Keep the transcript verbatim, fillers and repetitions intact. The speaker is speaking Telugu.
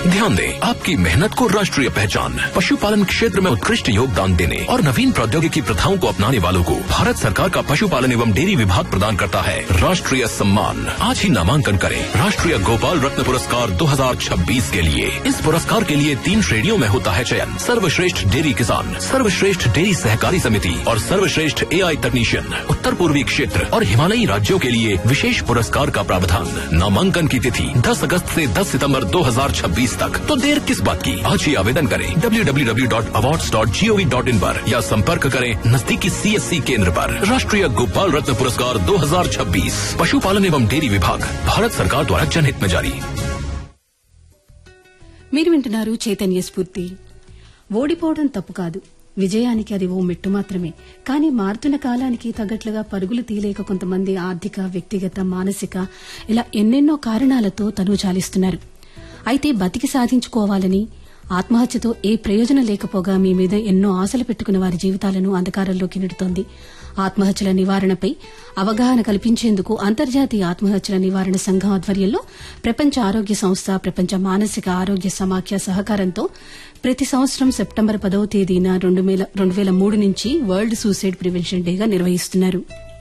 ध्यान दें, आपकी मेहनत को राष्ट्रीय पहचान, पशुपालन क्षेत्र में उत्कृष्ट योगदान देने और नवीन प्रौद्योगिकी प्रथाओं को अपनाने वालों को भारत सरकार का पशुपालन एवं डेयरी विभाग प्रदान करता है राष्ट्रीय सम्मान। आज ही नामांकन करें राष्ट्रीय गोपाल रत्न पुरस्कार दो हजार छब्बीस के लिए। इस पुरस्कार के लिए तीन श्रेणियों में होता है चयन: सर्वश्रेष्ठ डेयरी किसान, सर्वश्रेष्ठ डेयरी सहकारी समिति और सर्वश्रेष्ठ एआई तकनीशियन। उत्तर पूर्वी क्षेत्र और हिमालयी राज्यों के लिए विशेष पुरस्कार का प्रावधान। नामांकन की तिथि दस अगस्त से दस सितंबर दो हजार छब्बीस तक। तो देर किस बात की, आज ही आवेदन करें W W W dot awards dot G O V dot in पर या संपर्क करें नजदीकी सी एस सी केंद्र पर। राष्ट्रीय गोपाल रत्न पुरस्कार दो हजार छब्बीस पशुपालन एवं डेयरी विभाग, भारत सरकार द्वारा जनहित में जारी। మీరు వింటున్నారు చైతన్య స్ఫూర్తి. ఓడిపోవడం తప్పు కాదు, విజయానికి అది ఓ మెట్టు మాత్రమే. కానీ మారుతున్న కాలానికి తగ్గట్లుగా పరుగులు తీయలేక కొంతమంది ఆర్థిక, వ్యక్తిగత, మానసిక ఇలా ఎన్నెన్నో కారణాలతో తనువు చాలిస్తున్నారు. అయితే బతికి సాధించుకోవాలని, ఆత్మహత్యతో ఏ ప్రయోజనం లేకపోగా మీ మీద ఎన్నో ఆశలు పెట్టుకున్న వారి జీవితాలను అంధకారంలోకి నెడుతోంది. ఆత్మహత్యల నివారణపై అవగాహన కల్పించేందుకు అంతర్జాతీయ ఆత్మహత్యల నివారణ సంఘం ఆధ్వర్యంలో ప్రపంచ ఆరోగ్య సంస్థ, ప్రపంచ మానసిక ఆరోగ్య సమాఖ్య సహకారంతో ప్రతి సంవత్సరం సెప్టెంబర్ పదవ తేదీన రెండు వేల మూడు నుంచి వరల్డ్ సూసైడ్ ప్రివెన్షన్ డేగా నిర్వహిస్తున్నారు.